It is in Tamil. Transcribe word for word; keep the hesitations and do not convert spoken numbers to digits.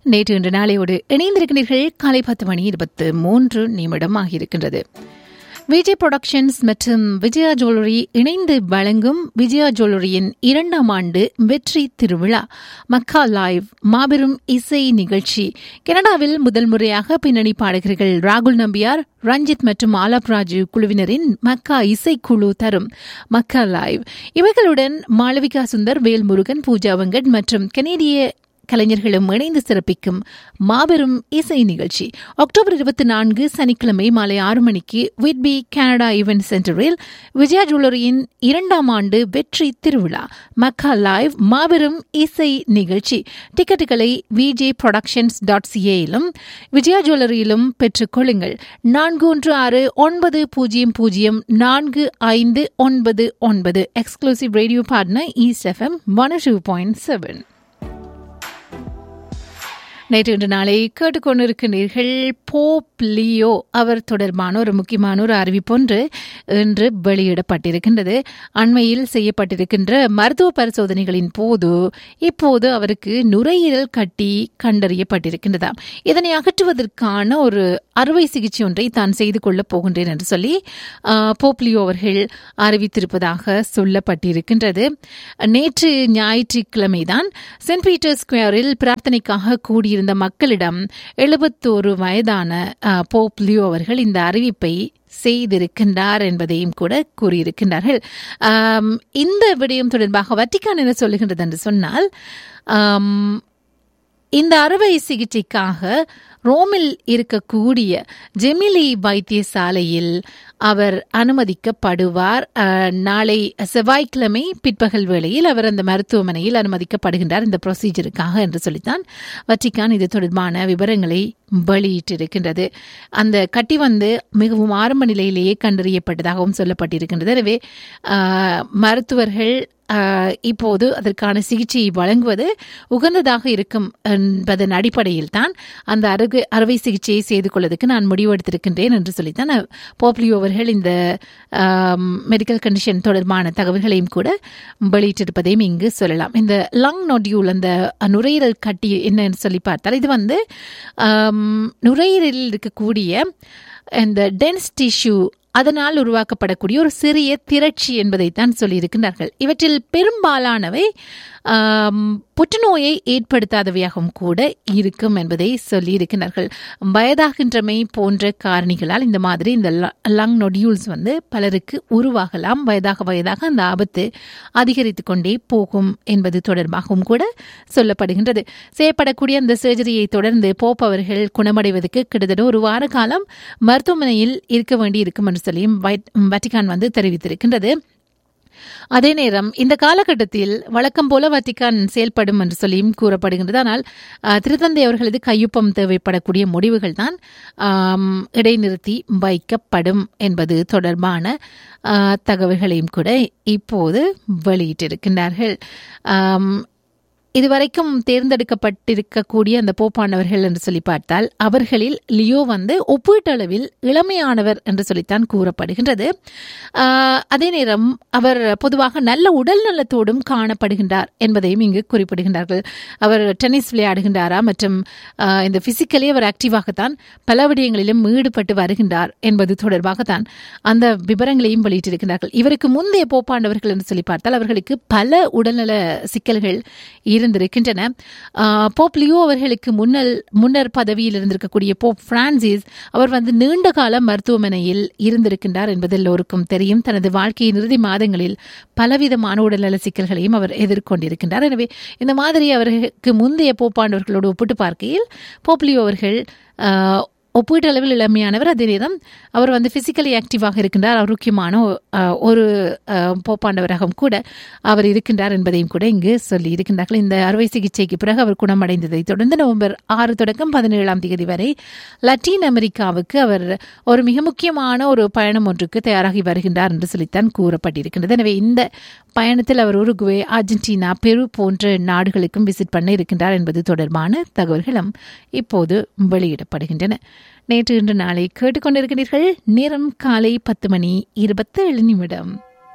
நேற்று இன்று நாளையோடு இணைந்திருக்கிறீர்கள். காலை பத்து மணி இருபத்து மூன்று நிமிடம் ஆகியிருக்கின்றது. விஜய் புரொடக்ஷன்ஸ் மற்றும் விஜயா ஜுவல்லரி இணைந்து வழங்கும் விஜயா ஜுவல்லரியின் இரண்டாம் ஆண்டு வெற்றி திருவிழா மக்கா லைவ் மாபெரும் இசை நிகழ்ச்சி. கனடாவில் முதல் முறையாக பின்னணி பாடகர்கள் ராகுல் நம்பியார், ரஞ்சித் மற்றும் ஆலாப் ராஜு குழுவினரின் மக்கா இசைக்குழு தரும் மக்கா லைவ். இவர்களுடன் மாளவிகா சுந்தர், வேல்முருகன், பூஜா வெங்கட் மற்றும் கனேடிய கலைஞர்களும் இணைந்து சிறப்பிக்கும் மாபெரும் இசை நிகழ்ச்சி அக்டோபர் இருபத்தி நான்கு சனிக்கிழமை மாலை ஆறு மணிக்கு விட்பி கனடா ஈவென்ட் சென்டரில் விஜயா ஜுவல்லரியின் இரண்டாம் ஆண்டு வெற்றி திருவிழா மக்கா லைவ் மாபெரும் இசை நிகழ்ச்சி. டிக்கெட்டுகளை விஜே ப்ரொடக்ஷன்ஸ் டாட் சிஏயிலும் விஜயா ஜுவல்லரியிலும் பெற்றுக்கொள்ளுங்கள். நான்கு ஒன்று ஆறு ஒன்பது பூஜ்ஜியம் பூஜ்ஜியம் நான்கு ஐந்து ஒன்பது ஒன்பது. Exclusive radio partner east FM one two point seven. நேற்று இன்று நாளை கேட்டுக்கொண்டிருக்கிறீர்கள். போப் லியோ அவர் தொடர்பான ஒரு முக்கியமான ஒரு அறிவிப்பொன்று இன்று வெளியிடப்பட்டிருக்கின்றது. அண்மையில் செய்யப்பட்டிருக்கின்ற மருத்துவ பரிசோதனைகளின் போது இப்போது அவருக்கு நுரையீரல் கட்டி கண்டறியப்பட்டிருக்கின்றதாம். இதனை அகற்றுவதற்கான ஒரு அறுவை சிகிச்சை ஒன்றை தான் செய்து கொள்ளப் போகின்றேன் என்று சொல்லி போப் லியோ அவர்கள் அறிவித்திருப்பதாக சொல்லப்பட்டிருக்கின்றது. நேற்று ஞாயிற்றுக்கிழமைதான் சென்ட் பீட்டர்ஸ் ஸ்கொயரில் பிரார்த்தனைக்காக கூடிய இருந்த மக்களிடம் எழுபத்தோரு வயதான போப் லியோ அவர்கள் இந்த அறிவிப்பை செய்திருக்கின்றார் என்பதையும் கூட கூறியிருக்கின்றார்கள். இந்த விடயம் தொடர்பாக வத்திக்கான் என்ன சொல்லுகின்றது என்று சொன்னால், இந்த அறுவை சிகிச்சைக்காக ரோமில் இருக்கக்கூடிய ஜெமிலி வைத்தியசாலையில் அவர் அனுமதிக்கப்படுவார். நாளை செவ்வாய்க்கிழமை பிற்பகல் வேளையில் அவர் அந்த மருத்துவமனையில் அனுமதிக்கப்படுகின்றார் இந்த ப்ரொசீஜருக்காக என்று சொல்லித்தான் வத்திக்கான் இது தொடர்பான விவரங்களை வெளியிட்டிருக்கின்றது. அந்த கட்டி வந்து மிகவும் ஆரம்ப நிலையிலேயே கண்டறியப்பட்டதாகவும் சொல்லப்பட்டிருக்கின்றது. எனவே மருத்துவர்கள் இப்போது அதற்கான சிகிச்சையை வழங்குவது உகந்ததாக இருக்கும் என்பதன் அடிப்படையில் தான் அந்த அறுவை அறுவை சிகிச்சையை செய்து கொள்வதற்கு நான் முடிவெடுத்திருக்கின்றேன் என்று சொல்லித்தான் போப்லியோ அவர்கள் இந்த மெடிக்கல் கண்டிஷன் தொடர்பான தகவல்களையும் கூட வெளியிட்டிருப்பதையும் இங்கு சொல்லலாம். இந்த லங் நொடியூல், அந்த நுரையீரல் கட்டி என்னன்னு சொல்லி பார்த்தால் இது வந்து நுரையீரலில் இருக்கக்கூடிய இந்த டென்ஸ் டிஷ்யூ அதனால் உருவாக்கப்படக்கூடிய ஒரு சிறிய திரட்சி என்பதைத்தான் சொல்லியிருக்கிறார்கள். இவற்றில் பெரும்பாலானவை புற்றுநோயை ஏற்படுத்தாதவையாகவும் கூட இருக்கும் என்பதை சொல்லியிருக்கிறார்கள். வயதாகின்றமை போன்ற காரணிகளால் இந்த மாதிரி இந்த லங் நொடியூல்ஸ் வந்து பலருக்கு உருவாகலாம். வயதாக வயதாக அந்த ஆபத்து அதிகரித்து கொண்டே போகும் என்பது தொடர்பாகவும் கூட சொல்லப்படுகின்றது. செய்யப்படக்கூடிய அந்த சர்ஜரியை தொடர்ந்து போப் அவர்கள் குணமடைவதற்கு கிட்டத்தட்ட ஒரு வார காலம் மருத்துவமனையில் இருக்க வேண்டி இருக்கும் என்று சொல்லியும் வத்திக்கான் வந்து தெரிவித்திருக்கின்றது. அதே நேரம் இந்த காலகட்டத்தில் வழக்கம் போல வத்திக்கான் செயல்படும் என்று சொல்லியும் கூறப்படுகின்றது. ஆனால் திருத்தந்தை அவர்களது கையொப்பம் தேவைப்படக்கூடிய முடிவுகள் தான் இடைநிறுத்தி வைக்கப்படும் என்பது தொடர்பான தகவல்களையும் கூட இப்போது வெளியிட்டிருக்கின்றார்கள். இதுவரைக்கும் தேர்ந்தெடுக்கப்பட்டிருக்கக்கூடிய அந்த போப்பானவர்கள் என்று சொல்லி பார்த்தால் அவர்களில் லியோ வந்து ஒப்பீட்டளவில் இளமையானவர் என்று சொல்லித்தான் கூறப்படுகின்றது. அதே நேரம் அவர் பொதுவாக நல்ல உடல் நலத்தோடும் காணப்படுகின்றார் என்பதையும் இங்கு குறிப்பிடுகின்றார்கள். அவர் டென்னிஸ் விளையாடுகின்றாரா மற்றும் இந்த பிசிக்கலி அவர் ஆக்டிவாகத்தான் பல விடயங்களிலும் ஈடுபட்டு வருகின்றார் என்பது தொடர்பாகத்தான் அந்த விவரங்களையும் வெளியிட்டிருக்கிறார்கள். இவருக்கு முந்தைய போப்பாண்டவர்கள் என்று சொல்லி பார்த்தால் அவர்களுக்கு பல உடல்நல சிக்கல்கள் இருந்திருக்கின்றன. போப் லியோ அவர்களுக்கு முன்னல் முன்னர் பதவியில் இருந்திருக்கக்கூடிய போப் பிரான்சிஸ் அவர் வந்து நீண்ட கால மருத்துவமனையில் இருந்திருக்கின்றார் என்பது எல்லோருக்கும் தெரியும். தனது வாழ்க்கையின் இறுதி மாதங்களில் பலவிதமான உடல்நல சிக்கல்களையும் அவர் எதிர்கொண்டிருக்கின்றார். எனவே இந்த மாதிரி அவர்களுக்கு முந்தைய போப்பாண்டவர்களோடு ஒப்பிட்டு பார்க்கையில் போப் லியோ அவர்கள் ஒப்பீட்டளவில் இளமையானவர். அதே நேரம் அவர் வந்து பிசிக்கலி ஆக்டிவாக இருக்கின்றார். ஆரோக்கியமான ஒரு போப்பாண்டவராகவும் கூட அவர் இருக்கின்றார் என்பதையும் கூட இங்கு சொல்லி இருக்கின்றார்கள். இந்த அறுவை சிகிச்சைக்கு பிறகு அவர் குணமடைந்ததை தொடர்ந்து நவம்பர் ஆறு தொடக்கம் பதினேழாம் தேதி வரை லத்தீன் அமெரிக்காவுக்கு அவர் ஒரு மிக முக்கியமான ஒரு பயணம் ஒன்றுக்கு தயாராகி வருகின்றார் என்று சொல்லித்தான் கூறப்பட்டிருக்கின்றது. எனவே இந்த பயணத்தில் அவர் உருகுவே, அர்ஜென்டினா, பெரு போன்ற நாடுகளுக்கும் விசிட் பண்ண இருக்கின்றார் என்பது தொடர்பான தகவல்களும் இப்போது வெளியிடப்படுகின்றன. நேற்று இன்று நாளை கேட்டுக்கொண்டிருக்கிறீர்கள். நேரம் காலை பத்து மணி இருபத்தேழு நிமிடம்.